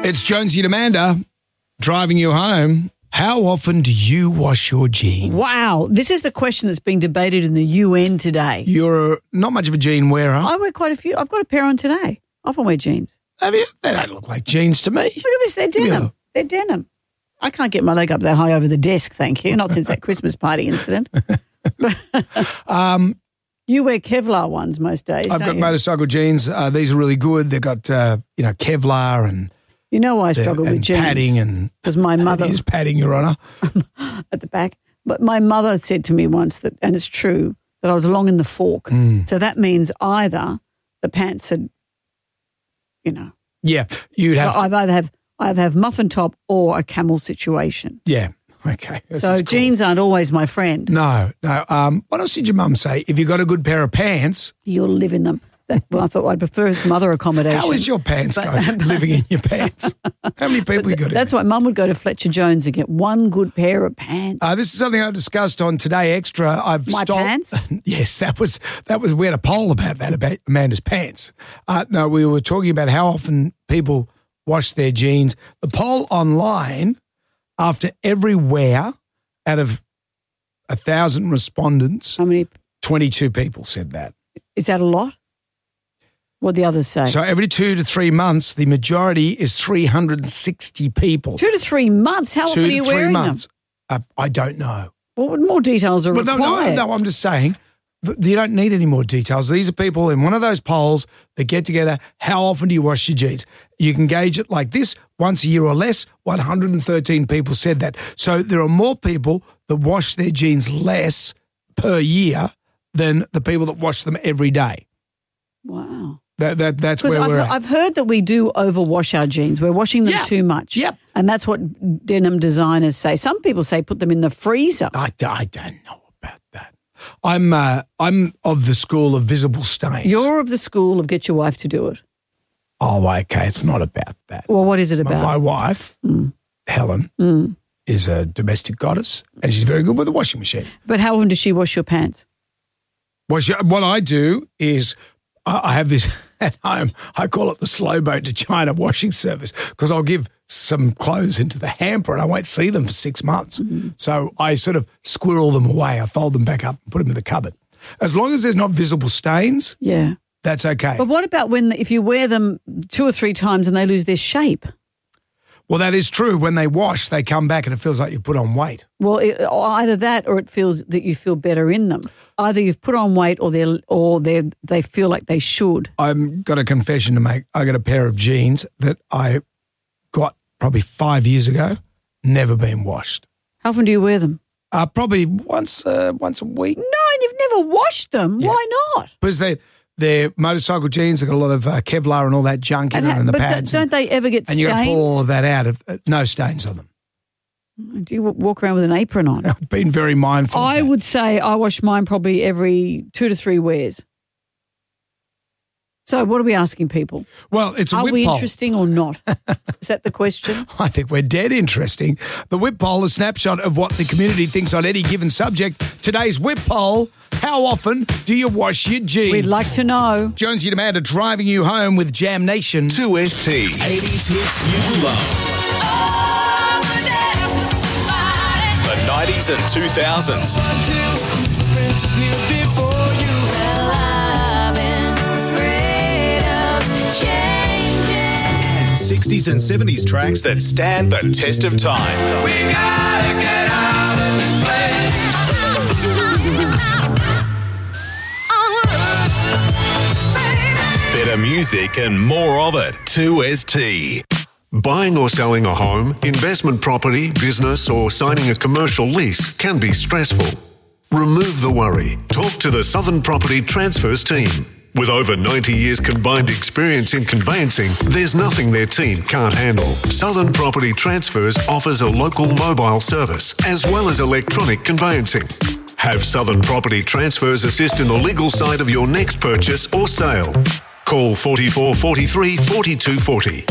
It's Jonesy and Amanda driving you home. How often do you wash your jeans? Wow. This is the question that's being debated in the UN today. You're not much of a jean wearer. I wear quite a few. I've got a pair on today. I often wear jeans. Have you? They don't look like jeans to me. Look at this. They're denim. Yeah. They're denim. I can't get my leg up that high over the desk, thank you. Not since that Christmas party incident. You wear Kevlar ones most days, I've got motorcycle jeans. These are really good. They've got, Kevlar and... You know why I struggle with jeans? Padding and... Because my mother... It is padding, Your Honour. At the back. But my mother said to me once that, and it's true, that I was long in the fork. So that means either the pants had, Yeah, you'd have I either have muffin top or a camel situation. Yeah, okay. So jeans aren't always my friend. No. What else did your mum say? If you got a good pair of pants... You'll live in them. I thought I'd prefer some other accommodation. How is your pants going, living in your pants? How many people you got in? That's why Mum would go to Fletcher Jones and get one good pair of pants. This is something I discussed on Today Extra. Pants? Yes, that was. We had a poll about that, about Amanda's pants. No, we were talking about how often people wash their jeans. The poll online, after every wear, out of 1,000 respondents, how many? 22 people said that. Is that a lot? What the others say? So every 2 to 3 months, the majority is 360 people. 2 to 3 months? How often are you wearing them? I don't know. Well, more details are required. No, I'm just saying you don't need any more details. These are people in one of those polls that get together. How often do you wash your jeans? You can gauge it like this, once a year or less. 113 people said that. So there are more people that wash their jeans less per year than the people that wash them every day. Wow. That's where we're at. I've heard that we do overwash our jeans. We're washing them too much. Yep. And that's what denim designers say. Some people say put them in the freezer. I don't know about that. I'm of the school of visible stains. You're of the school of get your wife to do it. Oh, okay. It's not about that. Well, what is it about? My wife, Helen, is a domestic goddess, and she's very good with the washing machine. But how often does she wash your pants? What I do is I have this at home. I call it the slow boat to China washing service because I'll give some clothes into the hamper and I won't see them for 6 months. So I sort of squirrel them away. I fold them back up and put them in the cupboard. As long as there's not visible stains, that's okay. But what about if you wear them 2 or 3 times and they lose their shape? Well, that is true. When they wash, they come back and it feels like you've put on weight. Well, either that or it feels that you feel better in them. Either you've put on weight or they feel like they should. I've got a confession to make. I got a pair of jeans that I got probably 5 years ago, never been washed. How often do you wear them? Probably once a week. No, you've never washed them. Yeah. Why not? Because they're motorcycle jeans. They've got a lot of Kevlar and all that junk in it and the pads. But don't they ever get stains? And you got to pull all of that out. No stains on them. Do you walk around with an apron on? I've been very mindful of that. I would say I wash mine probably every 2 to 3 wears. So what are we asking people? Well, it's a whip poll. Are we interesting or not? Is that the question? I think we're dead interesting. The whip poll, a snapshot of what the community thinks on any given subject. Today's whip poll, how often do you wash your jeans? We'd like to know. Jonesy and Amanda driving you home with Jam Nation. 2ST. 80s hits you love. The 90s and 2000s. 60s and 70s tracks that stand the test of time. We gotta get out of this place. Better music and more of it. 2ST. Buying or selling a home, investment property, business, or signing a commercial lease can be stressful. Remove the worry. Talk to the Southern Property Transfers team. With over 90 years combined experience in conveyancing, there's nothing their team can't handle. Southern Property Transfers offers a local mobile service as well as electronic conveyancing. Have Southern Property Transfers assist in the legal side of your next purchase or sale. Call 44 43 42 40.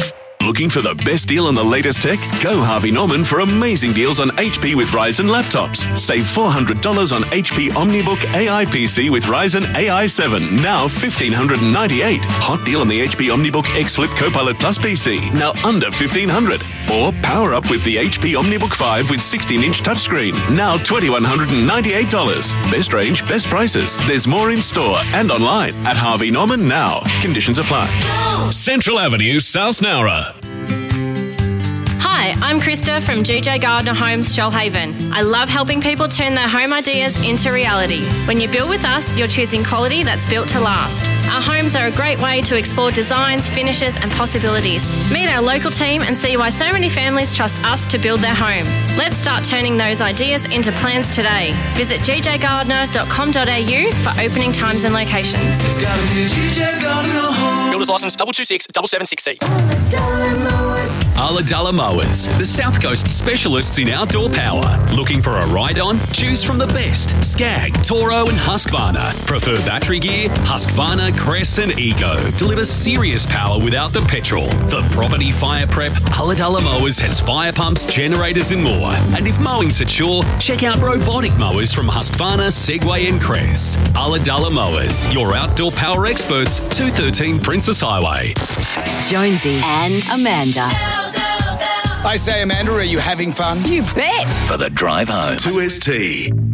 Looking for the best deal on the latest tech? Go Harvey Norman for amazing deals on HP with Ryzen laptops. Save $400 on HP OmniBook AI PC with Ryzen AI 7, now $1,598. Hot deal on the HP OmniBook X Flip Copilot Plus PC, now under $1,500. Or power up with the HP OmniBook 5 with 16-inch touchscreen, now $2,198. Best range, best prices. There's more in store and online at Harvey Norman now. Conditions apply. Central Avenue, South Nowra. Hi, I'm Krista from GJ Gardner Homes, Shoalhaven. I love helping people turn their home ideas into reality. When you build with us, you're choosing quality that's built to last. Our homes are a great way to explore designs, finishes and possibilities. Meet our local team and see why so many families trust us to build their home. Let's start turning those ideas into plans today. Visit gjgardner.com.au for opening times and locations. It's gotta be GJ Gardner Homes. Builders license 226-776C. Ulladulla Mowers, the South Coast specialists in outdoor power. Looking for a ride-on? Choose from the best. Skag, Toro and Husqvarna. Prefer battery gear? Husqvarna, Crest and Ego. Deliver serious power without the petrol. For property fire prep, Ulladulla Mowers has fire pumps, generators and more. And if mowing's a chore, check out robotic mowers from Husqvarna, Segway and Crest. Ulladulla Mowers, your outdoor power experts, 213 Princess Highway. Jonesy and Amanda. I say, Amanda, are you having fun? You bet. For the drive home. 2ST.